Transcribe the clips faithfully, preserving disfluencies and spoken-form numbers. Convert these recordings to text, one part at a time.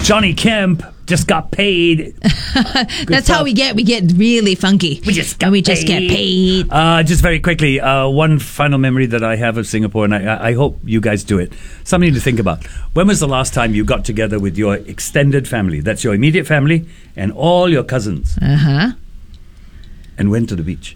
Johnny Kemp just got paid. That's stuff. How we get we get really funky. We just got and we paid. just get paid. Uh, just very quickly, uh, one final memory that I have of Singapore, and I, I hope you guys do it. Something to think about. When was the last time you got together with your extended family? That's your immediate family and all your cousins. Uh huh. And went to the beach.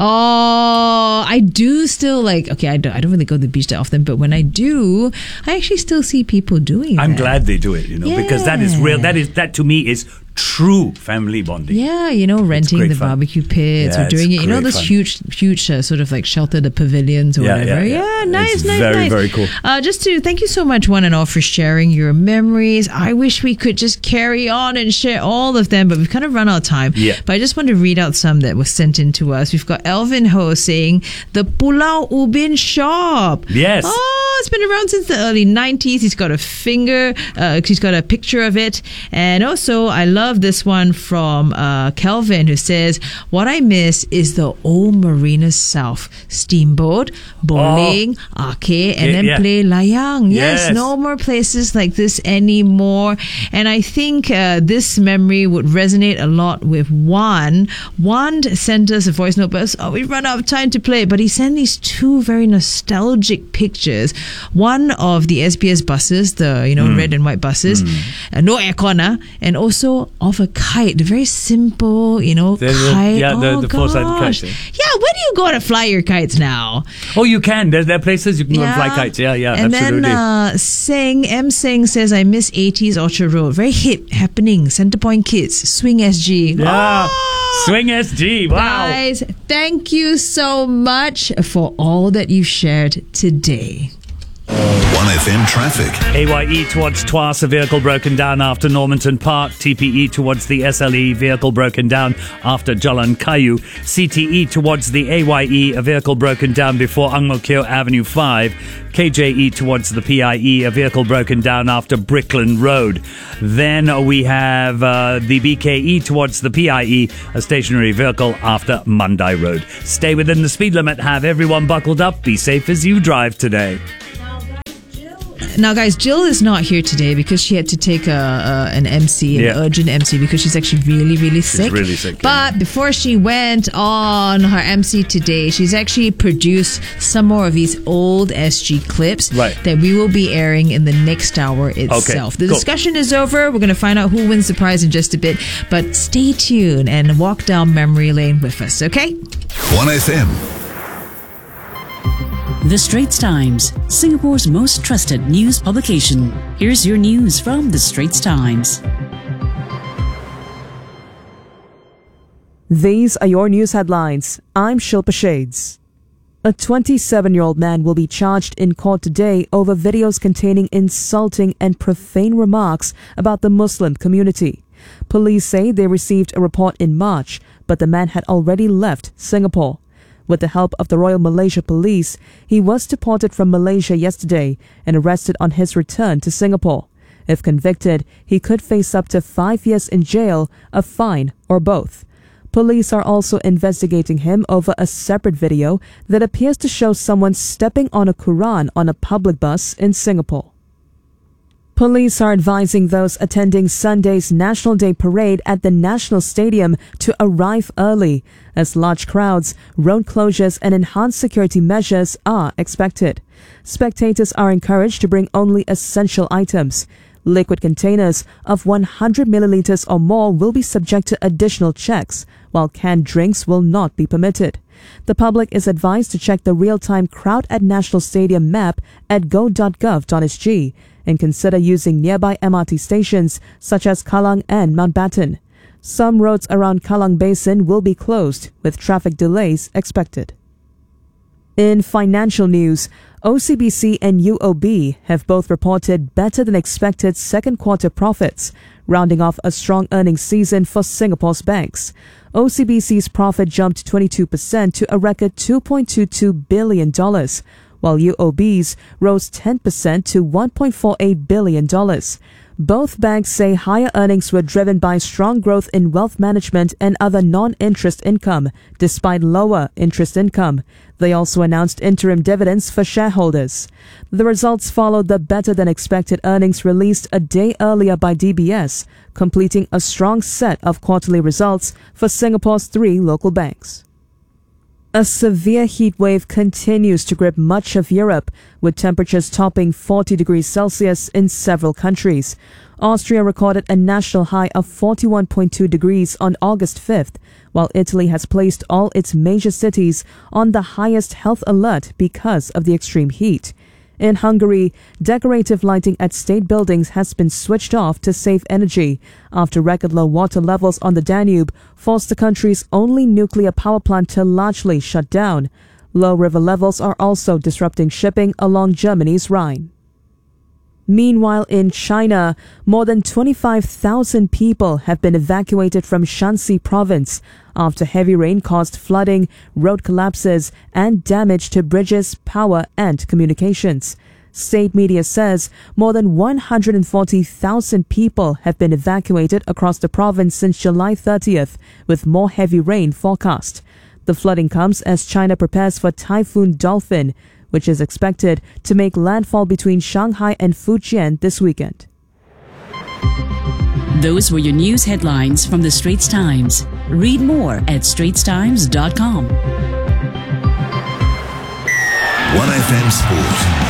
Oh, I do still like, okay, I don't, I don't really go to the beach that often, but when I do, I actually still see people doing I'm that. glad they do it, you know, Yeah. because that is real. That is, that to me is true family bonding. Yeah, you know, renting the fun. barbecue pits Yeah, or doing it's it. You know, great those fun. huge, huge uh, sort of like shelter, the pavilions or Yeah, whatever. yeah, Yeah, yeah. nice, It's nice, very, nice. very cool. Uh, just to thank you so much, one and all, for sharing your memories. I wish we could just carry on and share all of them, but we've kind of run out of time. Yeah. But I just want to read out some that was sent in to us. We've got Elvin Ho saying, the Pulau Ubin shop. Yes. Oh, it's been around since the early nineties. He's got a finger, uh, he's got a picture of it. And also, I love this one from uh, Kelvin, who says, what I miss is the old Marina South. Steamboat, bowling, oh. arcade, and Yeah, then yeah. play layang. Yes, Yes. no more places like this anymore. And I think uh, this memory would resonate a lot with Juan. Juan sent us a voice note, but oh, we've run out of time to play. But he sent these two very nostalgic pictures. One of the S B S buses, the you know Mm. red and white buses, Mm. uh, no aircon, uh, and also of a kite, the very simple, you know, The- the- kite. yeah, the- oh, the four-sided gosh. kite, eh? Yeah, where do you go to fly your kites now? Oh, you can. There, there are places you can go and fly kites. Yeah, yeah, and absolutely. then uh, Singh, M. Singh says, I miss eighties Orchard Road. Very hip, happening. Centrepoint Kids, Swing S G. yeah. Oh! Swing S G. Wow. Guys, thank you so much for all that you've shared today. one F M traffic. A Y E towards Tuas, a vehicle broken down after Normanton Park. T P E towards the S L E, vehicle broken down after Jalan Kayu. C T E towards the A Y E, a vehicle broken down before Ang Mo Kio Avenue five. K J E towards the P I E, a vehicle broken down after Brickland Road. Then we have uh, the B K E towards the P I E, a stationary vehicle after Mandai Road. Stay within the speed limit. Have everyone buckled up. Be safe as you drive today. Now, guys, Jill is not here today because she had to take a, a an M C, an Yeah. urgent M C, because she's actually really, really sick. really sick, But yeah. before she went on her M C today, she's actually produced some more of these old S G clips Right. that we will be airing in the next hour itself. The cool. discussion is over. We're going to find out who wins the prize in just a bit. But stay tuned and walk down memory lane with us, okay? one F M. The Straits Times, Singapore's most trusted news publication. Here's your news from The Straits Times. These are your news headlines. I'm Shilpa Shades. A twenty-seven-year-old man will be charged in court today over videos containing insulting and profane remarks about the Muslim community. Police say they received a report in March, but the man had already left Singapore. With the help of the Royal Malaysia Police, he was deported from Malaysia yesterday and arrested on his return to Singapore. If convicted, he could face up to five years in jail, a fine, or both. Police are also investigating him over a separate video that appears to show someone stepping on a Quran on a public bus in Singapore. Police are advising those attending Sunday's National Day Parade at the National Stadium to arrive early, as large crowds, road closures and enhanced security measures are expected. Spectators are encouraged to bring only essential items. Liquid containers of one hundred milliliters or more will be subject to additional checks, while canned drinks will not be permitted. The public is advised to check the real-time Crowd at National Stadium map at go dot gov dot s g and consider using nearby M R T stations such as Kallang and Mountbatten. Some roads around Kallang Basin will be closed, with traffic delays expected. In financial news, O C B C and U O B have both reported better than expected second quarter profits, rounding off a strong earnings season for Singapore's banks. O C B C's profit jumped twenty-two percent to a record two point two two billion dollars, while U O B's rose ten percent to one point four eight billion dollars. Both banks say higher earnings were driven by strong growth in wealth management and other non-interest income, despite lower interest income. They also announced interim dividends for shareholders. The results followed the better-than-expected earnings released a day earlier by D B S, completing a strong set of quarterly results for Singapore's three local banks. A severe heat wave continues to grip much of Europe, with temperatures topping forty degrees Celsius in several countries. Austria recorded a national high of forty-one point two degrees on August fifth, while Italy has placed all its major cities on the highest health alert because of the extreme heat. In Hungary, decorative lighting at state buildings has been switched off to save energy after record-low water levels on the Danube forced the country's only nuclear power plant to largely shut down. Low river levels are also disrupting shipping along Germany's Rhine. Meanwhile, in China, more than twenty-five thousand people have been evacuated from Shanxi province after heavy rain caused flooding, road collapses, and damage to bridges, power, and communications. State media says more than one hundred forty thousand people have been evacuated across the province since July thirtieth, with more heavy rain forecast. The flooding comes as China prepares for Typhoon Dolphin, which is expected to make landfall between Shanghai and Fujian this weekend. Those were your news headlines from the Straits Times. Read more at straits times dot com. one F M Sport.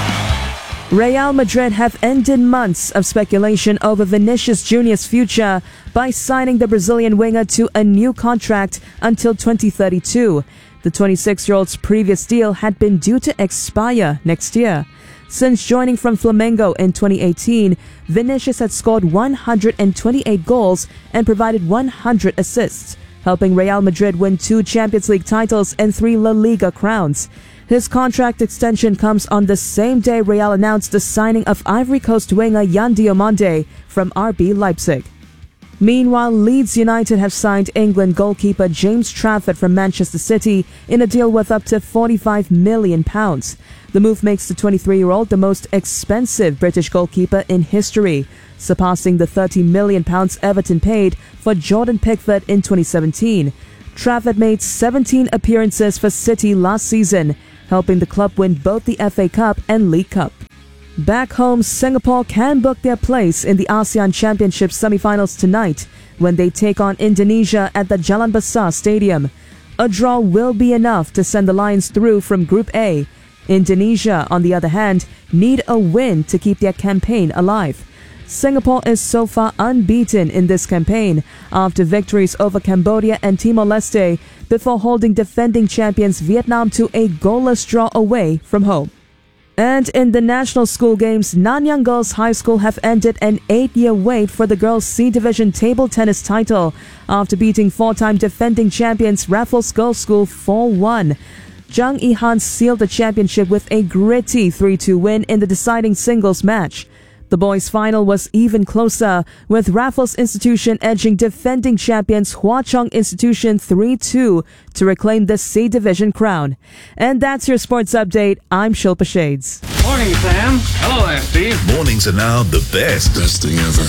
Real Madrid have ended months of speculation over Vinicius Junior's future by signing the Brazilian winger to a new contract until twenty thirty-two. The twenty-six-year-old's previous deal had been due to expire next year. Since joining from Flamengo in twenty eighteen, Vinicius had scored one hundred twenty-eight goals and provided one hundred assists, helping Real Madrid win two Champions League titles and three La Liga crowns. His contract extension comes on the same day Real announced the signing of Ivory Coast winger Yan Diomande from R B Leipzig. Meanwhile, Leeds United have signed England goalkeeper James Trafford from Manchester City in a deal worth up to forty-five million pounds. The move makes the twenty-three-year-old the most expensive British goalkeeper in history, surpassing the thirty million pounds Everton paid for Jordan Pickford in twenty seventeen. Trafford made seventeen appearances for City last season, helping the club win both the F A Cup and League Cup. Back home, Singapore can book their place in the ASEAN Championship semi-finals tonight when they take on Indonesia at the Jalan Besar Stadium. A draw will be enough to send the Lions through from Group A. Indonesia, on the other hand, need a win to keep their campaign alive. Singapore is so far unbeaten in this campaign after victories over Cambodia and Timor-Leste before holding defending champions Vietnam to a goalless draw away from home. And in the national school games, Nanyang Girls High School have ended an eight-year wait for the girls' C Division table tennis title after beating four-time defending champions Raffles Girls School four one. Zhang Yihan sealed the championship with a gritty three two win in the deciding singles match. The boys' final was even closer, with Raffles Institution edging defending champions Hwa Chong Institution three two to reclaim the C Division crown. And that's your sports update. I'm Shilpa Shades. Morning, Sam. Hello there, Steve. Mornings are now the best. Best thing ever.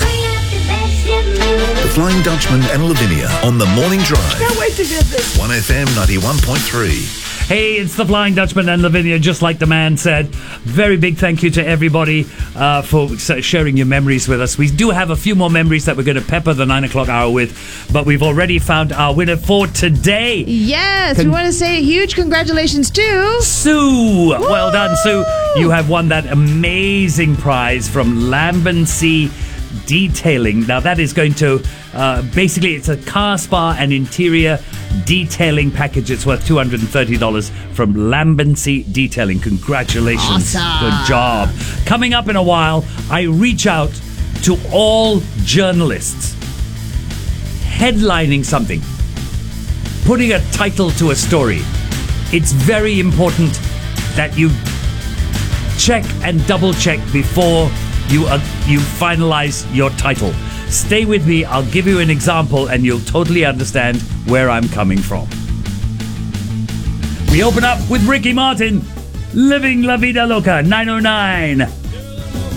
The Flying Dutchman and Lavinia on the morning drive. Can't wait to get this. one F M ninety-one point three. Hey, it's the Flying Dutchman and Lavinia, just like the man said. Very big thank you to everybody uh, for sharing your memories with us. We do have a few more memories that we're going to pepper the nine o'clock hour with, but we've already found our winner for today. Yes, Con- we want to say a huge congratulations to Sue. Well done, Sue. You have won that amazing prize from Lambency Detailing. Now that is going to uh, basically it's a car spa and interior detailing package. It's worth two hundred thirty dollars from Lambency Detailing. Congratulations. Awesome. Good job. Coming up in a while, I reach out to all journalists headlining something, putting a title to a story. It's very important that you check and double check before you uh, you finalize your title. Stay with me. I'll give you an example and you'll totally understand where I'm coming from. We open up with Ricky Martin, Living La Vida Loca, nine oh nine.